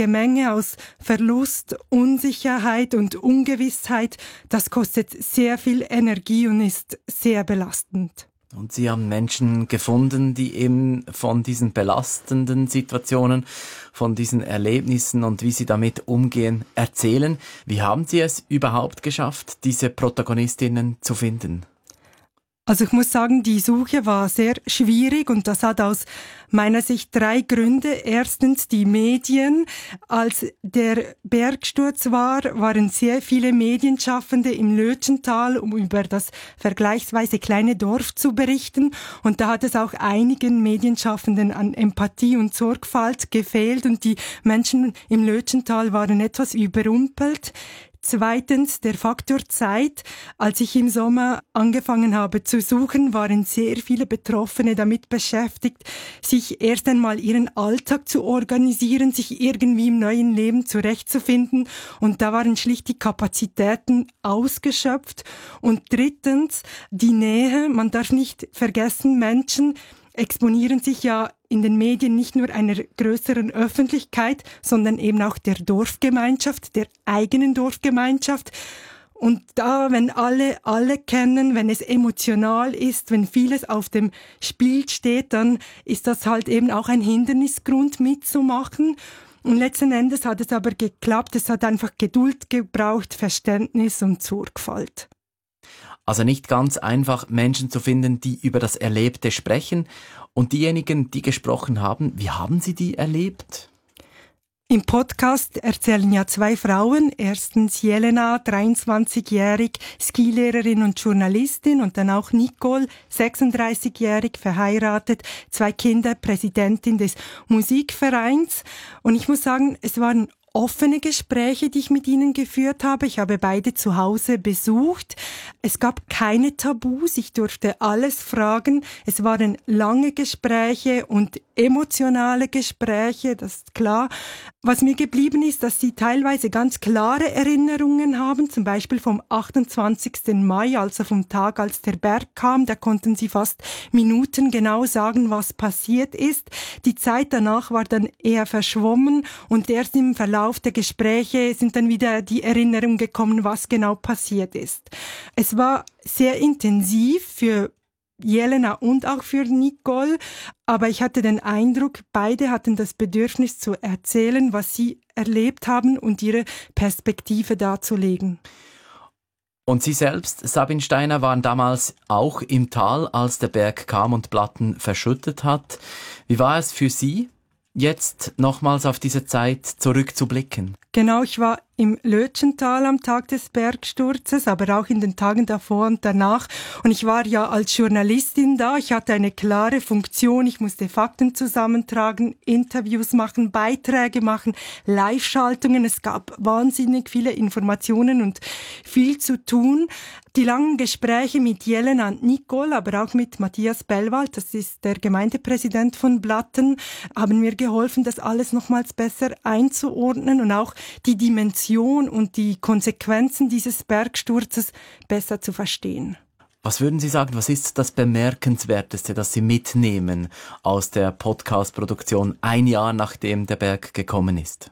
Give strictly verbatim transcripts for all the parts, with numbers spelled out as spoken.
Gemenge aus Verlust, Unsicherheit und Ungewissheit, das kostet sehr viel Energie und ist sehr belastend. Und Sie haben Menschen gefunden, die eben von diesen belastenden Situationen, von diesen Erlebnissen und wie sie damit umgehen, erzählen. Wie haben Sie es überhaupt geschafft, diese Protagonistinnen zu finden? Also ich muss sagen, die Suche war sehr schwierig und das hat aus meiner Sicht drei Gründe. Erstens die Medien. Als der Bergsturz war, waren sehr viele Medienschaffende im Lötschental, um über das vergleichsweise kleine Dorf zu berichten. Und da hat es auch einigen Medienschaffenden an Empathie und Sorgfalt gefehlt und die Menschen im Lötschental waren etwas überrumpelt. Zweitens der Faktor Zeit. Als ich im Sommer angefangen habe zu suchen, waren sehr viele Betroffene damit beschäftigt, sich erst einmal ihren Alltag zu organisieren, sich irgendwie im neuen Leben zurechtzufinden. Und da waren schlicht die Kapazitäten ausgeschöpft. Und drittens die Nähe. Man darf nicht vergessen, Menschen exponieren sich ja in den Medien nicht nur einer größeren Öffentlichkeit, sondern eben auch der Dorfgemeinschaft, der eigenen Dorfgemeinschaft. Und da, wenn alle alle kennen, wenn es emotional ist, wenn vieles auf dem Spiel steht, dann ist das halt eben auch ein Hindernisgrund mitzumachen. Und letzten Endes hat es aber geklappt. Es hat einfach Geduld gebraucht, Verständnis und Sorgfalt. Also nicht ganz einfach, Menschen zu finden, die über das Erlebte sprechen. Und diejenigen, die gesprochen haben, wie haben Sie die erlebt? Im Podcast erzählen ja zwei Frauen. Erstens Jelena, dreiundzwanzigjährig, Skilehrerin und Journalistin. Und dann auch Nicole, sechsunddreißigjährig, verheiratet, zwei Kinder, Präsidentin des Musikvereins. Und ich muss sagen, es waren offene Gespräche, die ich mit ihnen geführt habe. Ich habe beide zu Hause besucht. Es gab keine Tabus. Ich durfte alles fragen. Es waren lange Gespräche und emotionale Gespräche, das ist klar. Was mir geblieben ist, dass sie teilweise ganz klare Erinnerungen haben, zum Beispiel vom achtundzwanzigsten Mai, also vom Tag, als der Berg kam. Da konnten sie fast Minuten genau sagen, was passiert ist. Die Zeit danach war dann eher verschwommen und erst im Verlauf der Gespräche sind dann wieder die Erinnerungen gekommen, was genau passiert ist. Es war sehr intensiv für Jelena und auch für Nicole, aber ich hatte den Eindruck, beide hatten das Bedürfnis zu erzählen, was sie erlebt haben und ihre Perspektive darzulegen. Und Sie selbst, Sabine Steiner, waren damals auch im Tal, als der Berg kam und Blatten verschüttet hat. Wie war es für Sie, jetzt nochmals auf diese Zeit zurückzublicken? Genau, ich war im Lötschental am Tag des Bergsturzes, aber auch in den Tagen davor und danach. Und ich war ja als Journalistin da. Ich hatte eine klare Funktion. Ich musste Fakten zusammentragen, Interviews machen, Beiträge machen, Live-Schaltungen. Es gab wahnsinnig viele Informationen und viel zu tun. Die langen Gespräche mit Jelena und Nicole, aber auch mit Matthias Bellwald, das ist der Gemeindepräsident von Blatten, haben mir geholfen, das alles nochmals besser einzuordnen und auch die Dimension und die Konsequenzen dieses Bergsturzes besser zu verstehen. Was würden Sie sagen, was ist das Bemerkenswerteste, das Sie mitnehmen aus der Podcast-Produktion ein Jahr nachdem der Berg gekommen ist?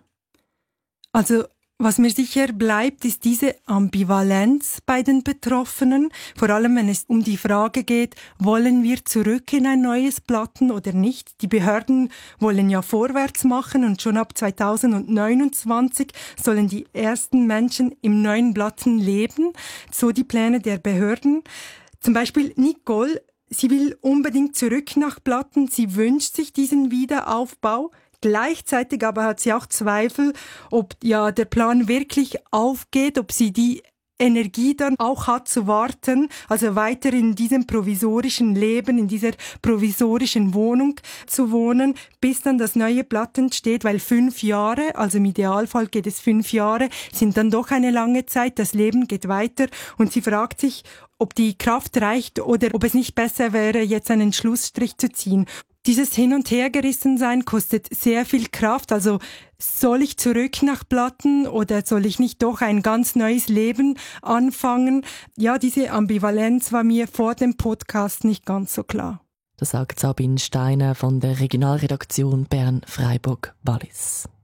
Also was mir sicher bleibt, ist diese Ambivalenz bei den Betroffenen, vor allem wenn es um die Frage geht, wollen wir zurück in ein neues Blatten oder nicht? Die Behörden wollen ja vorwärts machen und schon ab zweitausendneunundzwanzig sollen die ersten Menschen im neuen Blatten leben, so die Pläne der Behörden. Zum Beispiel Nicole, sie will unbedingt zurück nach Blatten, sie wünscht sich diesen Wiederaufbau. Gleichzeitig aber hat sie auch Zweifel, ob ja der Plan wirklich aufgeht, ob sie die Energie dann auch hat zu warten, also weiter in diesem provisorischen Leben, in dieser provisorischen Wohnung zu wohnen, bis dann das neue Blatt entsteht, weil fünf Jahre, also im Idealfall geht es fünf Jahre, sind dann doch eine lange Zeit, das Leben geht weiter und sie fragt sich, ob die Kraft reicht oder ob es nicht besser wäre, jetzt einen Schlussstrich zu ziehen. Dieses Hin- und Hergerissensein kostet sehr viel Kraft. Also soll ich zurück nach Blatten oder soll ich nicht doch ein ganz neues Leben anfangen? Ja, diese Ambivalenz war mir vor dem Podcast nicht ganz so klar. Das sagt Sabine Steiner von der Regionalredaktion Bern-Freiburg-Wallis.